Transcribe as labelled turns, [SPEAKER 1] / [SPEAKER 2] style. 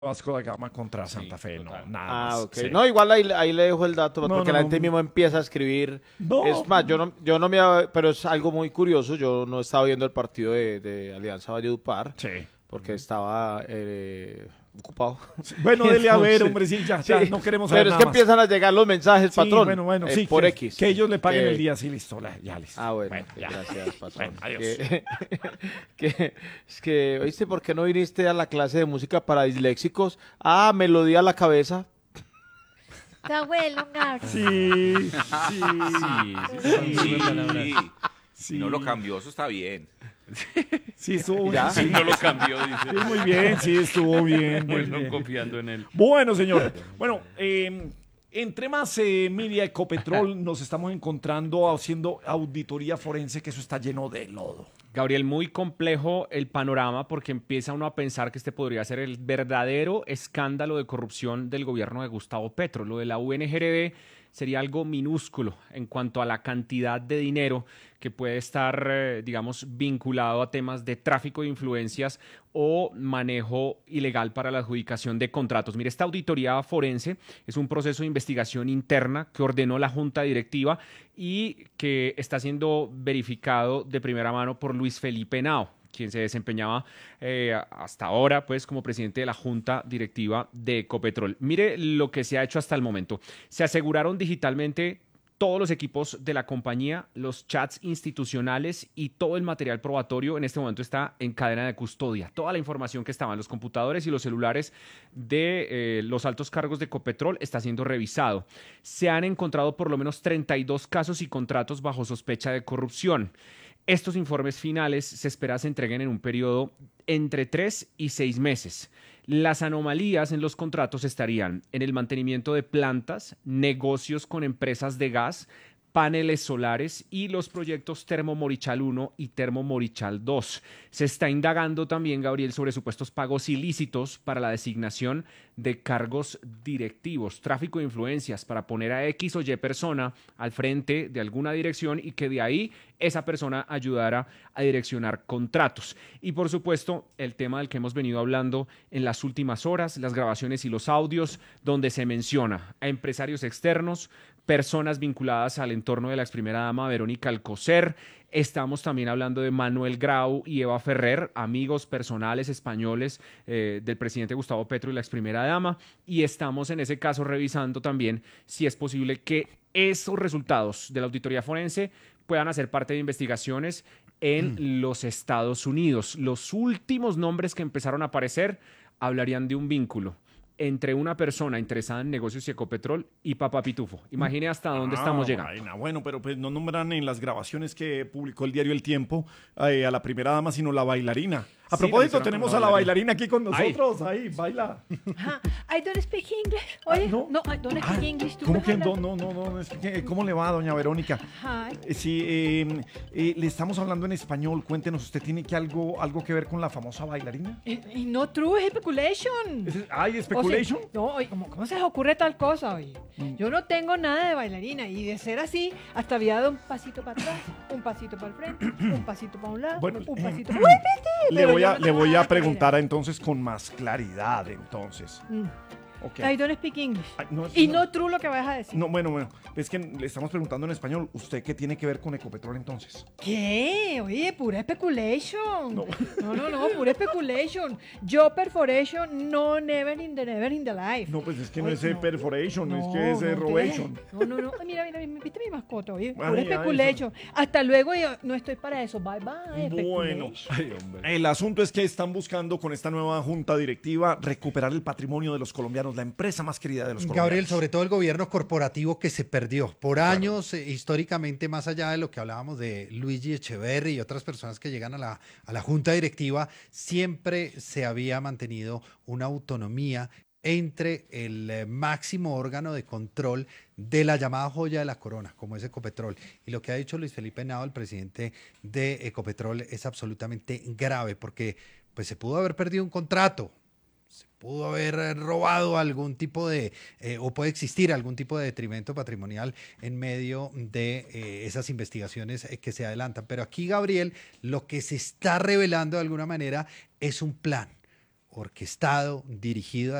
[SPEAKER 1] Vasco da Gama contra Santa Fe, no,
[SPEAKER 2] total.
[SPEAKER 1] nada
[SPEAKER 3] Ah,
[SPEAKER 1] más.
[SPEAKER 3] ok.
[SPEAKER 1] Sí.
[SPEAKER 3] No, igual ahí le dejo el dato,
[SPEAKER 1] No,
[SPEAKER 3] porque
[SPEAKER 1] no,
[SPEAKER 3] la
[SPEAKER 1] no.
[SPEAKER 3] gente mismo empieza a escribir.
[SPEAKER 1] No.
[SPEAKER 3] Es más, yo no me pero es algo muy curioso. Yo no estaba viendo el partido de Alianza Valledupar,
[SPEAKER 1] Sí.
[SPEAKER 3] porque estaba ocupado.
[SPEAKER 1] Bueno, dele a ver,
[SPEAKER 3] Entonces,
[SPEAKER 1] hombre, sí, ya,
[SPEAKER 3] sí,
[SPEAKER 1] no queremos saber
[SPEAKER 3] pero es
[SPEAKER 1] nada
[SPEAKER 3] que
[SPEAKER 1] más.
[SPEAKER 3] empiezan a llegar los mensajes,
[SPEAKER 1] Sí,
[SPEAKER 3] patrón.
[SPEAKER 1] bueno, sí,
[SPEAKER 3] por
[SPEAKER 1] que,
[SPEAKER 3] X.
[SPEAKER 1] que ellos le paguen
[SPEAKER 3] Que-
[SPEAKER 1] el día, sí, listo, ya listo.
[SPEAKER 3] Ah, bueno,
[SPEAKER 1] ya.
[SPEAKER 3] gracias, patrón.
[SPEAKER 1] Bueno, adiós.
[SPEAKER 3] Es que, ¿oíste por qué no viniste a la clase de música para disléxicos? Ah, melodía a la cabeza.
[SPEAKER 4] Está bueno, Gabriel.
[SPEAKER 1] Sí, sí,
[SPEAKER 2] Sí.
[SPEAKER 1] sí.
[SPEAKER 2] No lo cambió, eso está bien.
[SPEAKER 1] Sí, estuvo
[SPEAKER 3] ¿Ya?
[SPEAKER 1] sí,
[SPEAKER 2] No lo cambió, dice.
[SPEAKER 1] sí, muy bien, sí, estuvo bien. Muy
[SPEAKER 2] Bueno,
[SPEAKER 1] bien.
[SPEAKER 2] confiando en él.
[SPEAKER 1] Bueno, señor. Bueno, entre más Emilia Ecopetrol nos estamos encontrando haciendo auditoría forense, que eso está lleno de lodo.
[SPEAKER 5] Gabriel, muy complejo el panorama porque empieza uno a pensar que este podría ser el verdadero escándalo de corrupción del gobierno de Gustavo Petro. Lo de la UNGRD sería algo minúsculo en cuanto a la cantidad de dinero que puede estar, digamos, vinculado a temas de tráfico de influencias o manejo ilegal para la adjudicación de contratos. Mire, esta auditoría forense es un proceso de investigación interna que ordenó la Junta Directiva y que está siendo verificado de primera mano por Luis Felipe Henao, quien se desempeñaba hasta ahora pues como presidente de la Junta Directiva de Ecopetrol. Mire lo que se ha hecho hasta el momento. Se aseguraron digitalmente todos los equipos de la compañía, los chats institucionales y todo el material probatorio en este momento está en cadena de custodia. Toda la información que estaba en los computadores y los celulares de los altos cargos de Ecopetrol está siendo revisado. Se han encontrado por lo menos 32 casos y contratos bajo sospecha de corrupción. Estos informes finales se espera se entreguen en un periodo entre 3 y 6 meses. Las anomalías en los contratos estarían en el mantenimiento de plantas, negocios con empresas de gas, paneles solares y los proyectos Termo Morichal 1 y Termo Morichal 2. Se está indagando también, Gabriel, sobre supuestos pagos ilícitos para la designación de cargos directivos, tráfico de influencias para poner a X o Y persona al frente de alguna dirección y que de ahí esa persona ayudara a direccionar contratos. Y por supuesto, el tema del que hemos venido hablando en las últimas horas, las grabaciones y los audios, donde se menciona a empresarios externos, personas vinculadas al entorno de la ex primera dama Verónica Alcocer. Estamos también hablando de Manuel Grau y Eva Ferrer, amigos personales españoles del presidente Gustavo Petro y la ex primera dama. Y estamos en ese caso revisando también si es posible que esos resultados de la auditoría forense puedan hacer parte de investigaciones en los Estados Unidos. Los últimos nombres que empezaron a aparecer hablarían de un vínculo entre una persona interesada en negocios y Ecopetrol y Papá Pitufo. Imagine hasta dónde estamos llegando.
[SPEAKER 1] Vaina. Bueno, pero pues no nombran en las grabaciones que publicó el diario El Tiempo a la primera dama, sino la bailarina. A
[SPEAKER 5] Sí,
[SPEAKER 1] propósito,
[SPEAKER 5] la
[SPEAKER 1] tenemos a
[SPEAKER 5] mencionaron
[SPEAKER 1] la
[SPEAKER 5] como
[SPEAKER 1] bailarina aquí con nosotros. Ahí, baila.
[SPEAKER 4] I don't speak English. Oye,
[SPEAKER 1] no.
[SPEAKER 4] no, I don't speak English. ¿Tú
[SPEAKER 1] ¿Cómo
[SPEAKER 4] me
[SPEAKER 1] que
[SPEAKER 4] hablas?
[SPEAKER 1] no? ¿Cómo le va, doña Verónica?
[SPEAKER 4] Hi.
[SPEAKER 1] Sí, le estamos hablando en español. Cuéntenos, ¿usted tiene que algo que ver con la famosa bailarina?
[SPEAKER 4] No true, es speculation.
[SPEAKER 1] ¿Hay speculation?
[SPEAKER 4] O sea, no, oye, ¿cómo se les ocurre tal cosa? Oye? Yo no tengo nada de bailarina y de ser así, hasta había dado un pasito para atrás, un pasito para el frente, un pasito para un lado,
[SPEAKER 1] Bueno,
[SPEAKER 4] un pasito para el
[SPEAKER 1] le voy a preguntar entonces con más claridad, entonces. Ok.
[SPEAKER 4] I don't speak English.
[SPEAKER 1] Ay, no,
[SPEAKER 4] Y
[SPEAKER 1] no.
[SPEAKER 4] no true lo que vas a decir.
[SPEAKER 1] No, bueno, es que le estamos preguntando en español, ¿usted qué tiene que ver con Ecopetrol entonces?
[SPEAKER 4] ¿Qué? Oye, pura speculation.
[SPEAKER 1] No.
[SPEAKER 4] No, pura speculation. Yo perforation, no never in the life.
[SPEAKER 1] No, pues es que no
[SPEAKER 4] Oye,
[SPEAKER 1] es
[SPEAKER 4] no.
[SPEAKER 1] perforation, es
[SPEAKER 4] No,
[SPEAKER 1] que es
[SPEAKER 4] no,
[SPEAKER 1] robation.
[SPEAKER 4] ¿qué? No. Mira, ¿viste mi mascota? Oye,
[SPEAKER 1] Ay,
[SPEAKER 4] pura
[SPEAKER 1] ay,
[SPEAKER 4] speculation. Hasta luego, yo no estoy para eso. Bye, bye.
[SPEAKER 1] Bueno,
[SPEAKER 4] speculation.
[SPEAKER 1] el asunto es que están buscando con esta nueva junta directiva recuperar el patrimonio de los colombianos, la empresa más querida de los colombianos.
[SPEAKER 6] Gabriel, sobre todo el gobierno corporativo que se perdió por años, históricamente, más allá de lo que hablábamos de Luigi Echeverri y otras personas que llegan a la junta directiva, siempre se había mantenido una autonomía entre el máximo órgano de control de la llamada joya de la corona, como es Ecopetrol. Y lo que ha dicho Luis Felipe Henao, el presidente de Ecopetrol, es absolutamente grave, porque pues, se pudo haber perdido un contrato, se pudo haber robado algún tipo de, o puede existir algún tipo de detrimento patrimonial en medio de esas investigaciones que se adelantan. Pero aquí, Gabriel, lo que se está revelando de alguna manera es un plan orquestado, dirigido